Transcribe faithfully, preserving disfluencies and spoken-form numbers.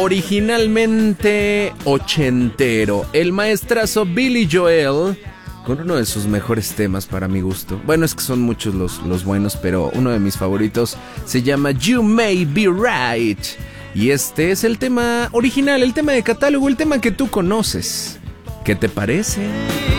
Originalmente ochentero, el maestrazo Billy Joel, con uno de sus mejores temas para mi gusto. Bueno, es que son muchos los, los buenos, pero uno de mis favoritos se llama You May Be Right. Y este es el tema original, el tema de catálogo, el tema que tú conoces. ¿Qué te parece?